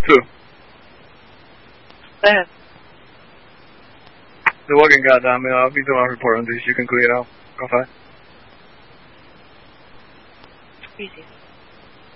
Who? Sam. The walking goddamn I'll be doing a report on this. You can clear it out. Go fine. Easy.